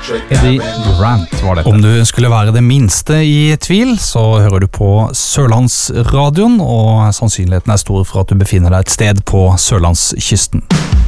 Eddie Grant var dette. Om du skulle være det minste i tvil, så hører du på Sørlandsradioen, og sannsynligheten er stor for at du befinner deg et sted på Sørlandskysten.